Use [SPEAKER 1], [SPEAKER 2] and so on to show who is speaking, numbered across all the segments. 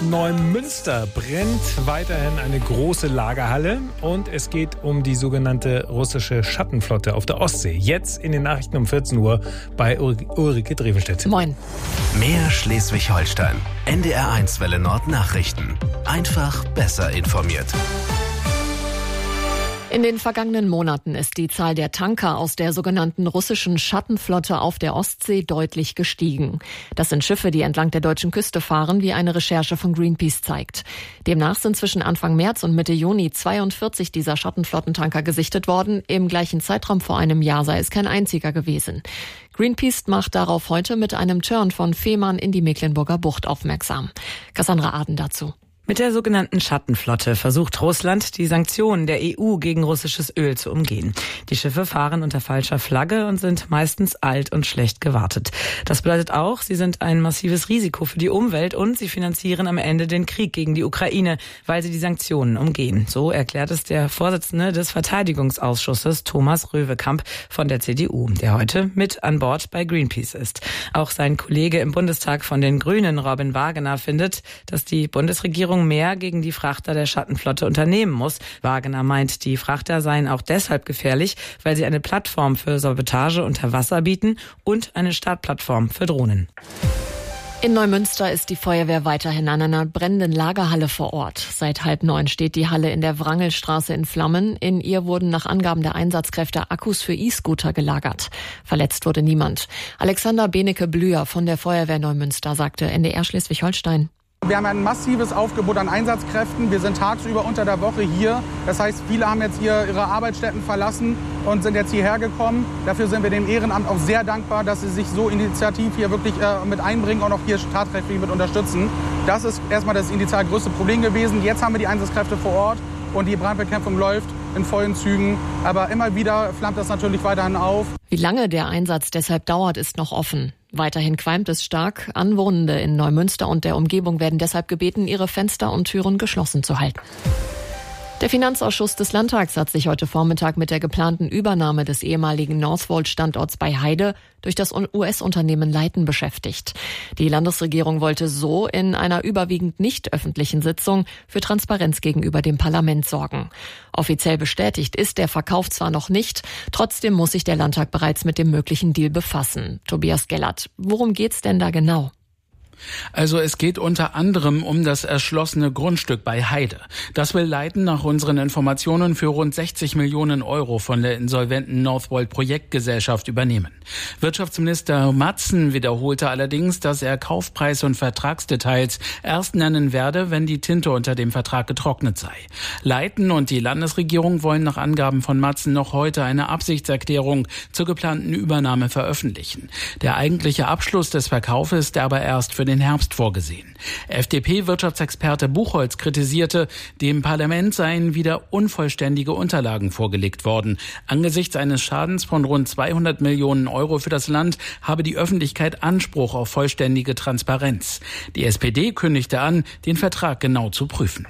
[SPEAKER 1] Neumünster brennt weiterhin eine große Lagerhalle und es geht um die sogenannte russische Schattenflotte auf der Ostsee. Jetzt in den Nachrichten um 14 Uhr bei Ulrike Drevenstedt.
[SPEAKER 2] Moin.
[SPEAKER 3] Mehr Schleswig-Holstein. NDR1 Welle Nord Nachrichten. Einfach besser informiert.
[SPEAKER 2] In den vergangenen Monaten ist die Zahl der Tanker aus der sogenannten russischen Schattenflotte auf der Ostsee deutlich gestiegen. Das sind Schiffe, die entlang der deutschen Küste fahren, wie eine Recherche von Greenpeace zeigt. Demnach sind zwischen Anfang März und Mitte Juni 42 dieser Schattenflottentanker gesichtet worden. Im gleichen Zeitraum vor einem Jahr sei es kein einziger gewesen. Greenpeace macht darauf heute mit einem Turn von Fehmarn in die Mecklenburger Bucht aufmerksam. Cassandra Aden dazu.
[SPEAKER 4] Mit der sogenannten Schattenflotte versucht Russland, die Sanktionen der EU gegen russisches Öl zu umgehen. Die Schiffe fahren unter falscher Flagge und sind meistens alt und schlecht gewartet. Das bedeutet auch, sie sind ein massives Risiko für die Umwelt und sie finanzieren am Ende den Krieg gegen die Ukraine, weil sie die Sanktionen umgehen. So erklärt es der Vorsitzende des Verteidigungsausschusses, Thomas Röwekamp von der CDU, der heute mit an Bord bei Greenpeace ist. Auch sein Kollege im Bundestag von den Grünen, Robin Wagener, findet, dass die Bundesregierung mehr gegen die Frachter der Schattenflotte unternehmen muss. Wagener meint, die Frachter seien auch deshalb gefährlich, weil sie eine Plattform für Sabotage unter Wasser bieten und eine Startplattform für Drohnen.
[SPEAKER 2] In Neumünster ist die Feuerwehr weiterhin an einer brennenden Lagerhalle vor Ort. Seit 8:30 steht die Halle in der Wrangelstraße in Flammen. In ihr wurden nach Angaben der Einsatzkräfte Akkus für E-Scooter gelagert. Verletzt wurde niemand. Alexander Benecke-Blüher von der Feuerwehr Neumünster sagte NDR Schleswig-Holstein.
[SPEAKER 5] Wir haben ein massives Aufgebot an Einsatzkräften. Wir sind tagsüber unter der Woche hier. Das heißt, viele haben jetzt ihre Arbeitsstätten verlassen und sind jetzt hierher gekommen. Dafür sind wir dem Ehrenamt auch sehr dankbar, dass sie sich so initiativ hier wirklich mit einbringen und auch hier tatkräftig mit unterstützen. Das ist erstmal das initial größte Problem gewesen. Jetzt haben wir die Einsatzkräfte vor Ort und die Brandbekämpfung läuft in vollen Zügen. Aber immer wieder flammt das natürlich weiterhin auf.
[SPEAKER 2] Wie lange der Einsatz deshalb dauert, ist noch offen. Weiterhin qualmt es stark. Anwohnende in Neumünster und der Umgebung werden deshalb gebeten, ihre Fenster und Türen geschlossen zu halten. Der Finanzausschuss des Landtags hat sich heute Vormittag mit der geplanten Übernahme des ehemaligen Northvolt-Standorts bei Heide durch das US-Unternehmen Leighton beschäftigt. Die Landesregierung wollte so in einer überwiegend nicht öffentlichen Sitzung für Transparenz gegenüber dem Parlament sorgen. Offiziell bestätigt ist der Verkauf zwar noch nicht, trotzdem muss sich der Landtag bereits mit dem möglichen Deal befassen. Tobias Gellert, worum geht's denn da genau?
[SPEAKER 6] Also es geht unter anderem um das erschlossene Grundstück bei Heide. Das will Leighton nach unseren Informationen für rund 60 Millionen Euro von der insolventen Northvolt Projektgesellschaft übernehmen. Wirtschaftsminister Matzen wiederholte allerdings, dass er Kaufpreis und Vertragsdetails erst nennen werde, wenn die Tinte unter dem Vertrag getrocknet sei. Leighton und die Landesregierung wollen nach Angaben von Matzen noch heute eine Absichtserklärung zur geplanten Übernahme veröffentlichen. Der eigentliche Abschluss des Verkaufes ist aber erst für den Herbst vorgesehen. FDP-Wirtschaftsexperte Buchholz kritisierte, dem Parlament seien wieder unvollständige Unterlagen vorgelegt worden. Angesichts eines Schadens von rund 200 Millionen Euro für das Land habe die Öffentlichkeit Anspruch auf vollständige Transparenz. Die SPD kündigte an, den Vertrag genau zu prüfen.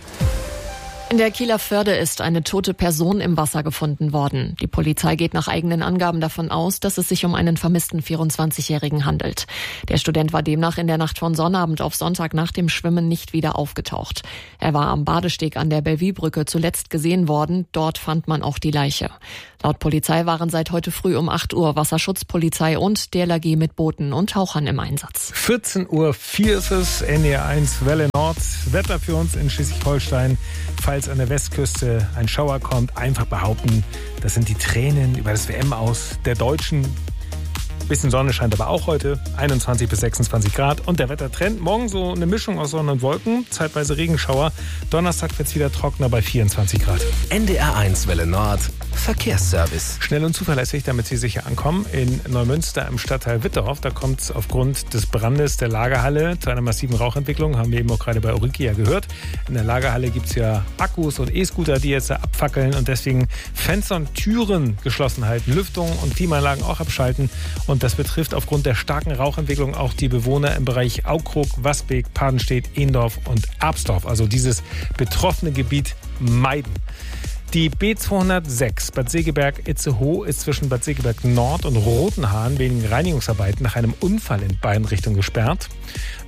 [SPEAKER 2] In der Kieler Förde ist eine tote Person im Wasser gefunden worden. Die Polizei geht nach eigenen Angaben davon aus, dass es sich um einen vermissten 24-Jährigen handelt. Der Student war demnach in der Nacht von Sonnabend auf Sonntag nach dem Schwimmen nicht wieder aufgetaucht. Er war am Badesteg an der Bellevue-Brücke zuletzt gesehen worden. Dort fand man auch die Leiche. Laut Polizei waren seit heute früh um 8 Uhr Wasserschutzpolizei und DLRG mit Booten und Tauchern im Einsatz.
[SPEAKER 1] 14:04 Uhr ist es, NDR1 Welle Nord. Wetter für uns in Schleswig-Holstein. Falls an der Westküste ein Schauer kommt, einfach behaupten, das sind die Tränen über das WM-Aus der Deutschen. Bisschen Sonne scheint aber auch heute, 21 bis 26 Grad. Und der Wettertrend, morgen so eine Mischung aus Sonne und Wolken, zeitweise Regenschauer. Donnerstag wird es wieder trockener bei 24 Grad.
[SPEAKER 3] NDR1 Welle Nord, Verkehrsservice.
[SPEAKER 1] Schnell und zuverlässig, damit Sie sicher ankommen. In Neumünster im Stadtteil Wittorf, da kommt es aufgrund des Brandes der Lagerhalle zu einer massiven Rauchentwicklung. Haben wir eben auch gerade bei Ulrike ja gehört. In der Lagerhalle gibt es ja Akkus und E-Scooter, die jetzt abfackeln und deswegen Fenster und Türen geschlossen halten, Lüftung und Klimaanlagen auch abschalten. Und das betrifft aufgrund der starken Rauchentwicklung auch die Bewohner im Bereich Aukrug, Wasbeek, Padenstedt, Ehendorf und Absdorf. Also dieses betroffene Gebiet meiden. Die B206 Bad Segeberg-Itzehoe ist zwischen Bad Segeberg Nord und Rotenhahn wegen Reinigungsarbeiten nach einem Unfall in beiden Richtungen gesperrt.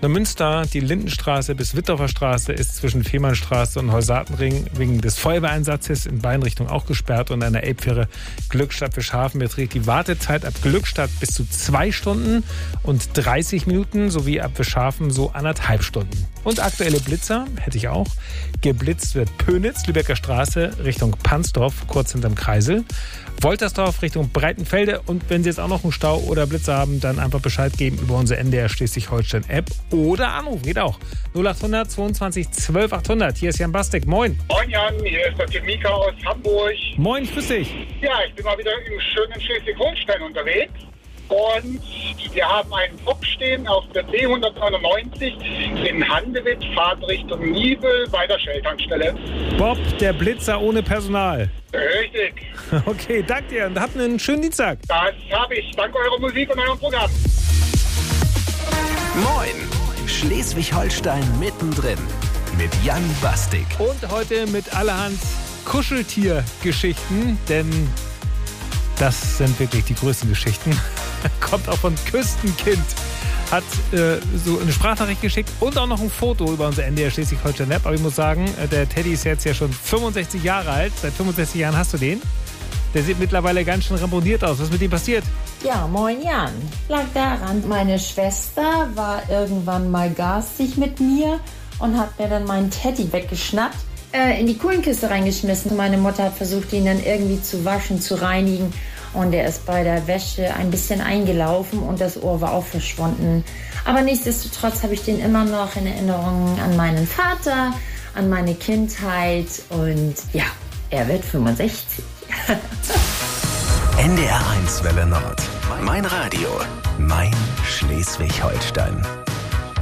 [SPEAKER 1] Neumünster, die Lindenstraße bis Wittorfer Straße ist zwischen Fehmarnstraße und Heusatenring wegen des Feuerwehreinsatzes in beiden Richtungen auch gesperrt und an der Elbfähre Glückstadt-Fischhafen beträgt die Wartezeit ab Glückstadt bis zu 2 Stunden und 30 Minuten sowie ab Fischhafen so 1,5 Stunden. Und aktuelle Blitzer hätte ich auch. Geblitzt wird Pönitz, Lübecker Straße Richtung Pansdorf, kurz hinterm Kreisel. Woltersdorf Richtung Breitenfelde. Und wenn Sie jetzt auch noch einen Stau oder Blitzer haben, dann einfach Bescheid geben über unsere NDR Schleswig-Holstein-App oder anrufen, geht auch. 0800 22 12 800. Hier ist Jan Bastek. Moin.
[SPEAKER 7] Moin Jan, hier ist der Tim Mika aus Hamburg.
[SPEAKER 1] Moin, grüß dich.
[SPEAKER 7] Ja, ich bin mal wieder im schönen Schleswig-Holstein unterwegs. Und wir haben einen Bock stehen auf der B199 in Handewitt, Fahrt Richtung Nibel bei der Shell-Tankstelle.
[SPEAKER 1] Bob, der Blitzer ohne Personal.
[SPEAKER 7] Richtig.
[SPEAKER 1] Okay, danke dir und habt einen schönen Dienstag.
[SPEAKER 7] Das habe ich. Danke eurer Musik und eurem Programm.
[SPEAKER 3] Moin, Schleswig-Holstein mittendrin mit Jan Bastek.
[SPEAKER 1] Und heute mit allerhand Kuscheltier-Geschichten, denn das sind wirklich die größten Geschichten. Kommt auch von Küstenkind. Hat so eine Sprachnachricht geschickt und auch noch ein Foto über unsere NDR Schleswig-Holstein-App. Aber ich muss sagen, der Teddy ist jetzt ja schon 65 Jahre alt. Seit 65 Jahren hast du den. Der sieht mittlerweile ganz schön ramponiert aus. Was ist mit ihm passiert?
[SPEAKER 8] Ja, moin Jan. Lag daran, meine Schwester war irgendwann mal garstig mit mir und hat mir dann meinen Teddy weggeschnappt, in die Kohlenkiste reingeschmissen. Meine Mutter hat versucht, ihn dann irgendwie zu waschen, zu reinigen. Und er ist bei der Wäsche ein bisschen eingelaufen und das Ohr war auch verschwunden. Aber nichtsdestotrotz habe ich den immer noch in Erinnerung an meinen Vater, an meine Kindheit. Und ja, er wird 65.
[SPEAKER 3] NDR 1 Welle Nord. Mein Radio. Mein Schleswig-Holstein.